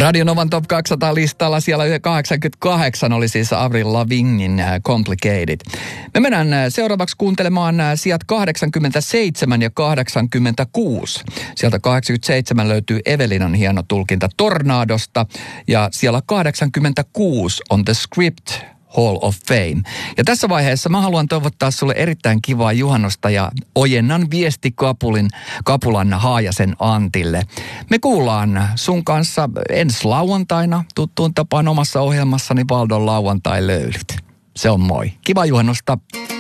Radio Novan Top 200 listalla siellä 88 oli siis Avril Lavignein Complicated. Me mennään seuraavaksi kuuntelemaan sijat 87 ja 86. Sieltä 87 löytyy Evelinan hieno tulkinta Tornadosta ja siellä 86 on The Script Hall of Fame. Ja tässä vaiheessa mä haluan toivottaa sulle erittäin kivaa juhannosta ja ojennan viestikapulan Haajasen Antille. Me kuullaan sun kanssa ensi lauantaina tuttuun tapaan omassa ohjelmassani Valdon lauantai-löylyt. Se on moi. Kivaa juhannosta.